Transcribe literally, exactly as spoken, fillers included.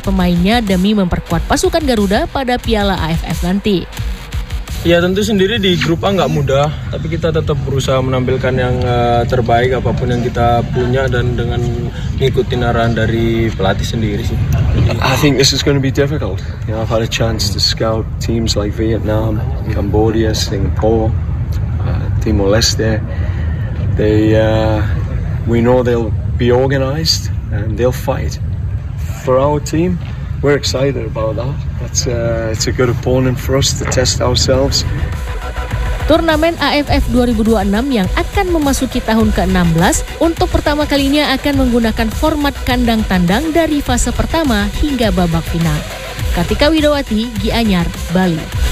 pemainnya demi memperkuat pasukan Garuda pada Piala A F F nanti. Ya tentu sendiri di grup A nggak mudah, tapi kita tetap berusaha menampilkan yang uh, terbaik apapun yang kita punya dan dengan mengikuti arahan dari pelatih sendiri sih. I think this is going to be difficult. You know, I've had a chance to scout teams like Vietnam, Cambodia, Singapore, uh, Timor-Leste. They, uh, we know they'll be organised and they'll fight. For our team, we're excited about that. It's a, it's a good opponent for us to test ourselves. Turnamen A F F dua ribu dua puluh enam yang akan memasuki tahun ke enam belas untuk pertama kalinya akan menggunakan format kandang tandang dari fase pertama hingga babak final. Kartika Widowati, Gianyar, Bali.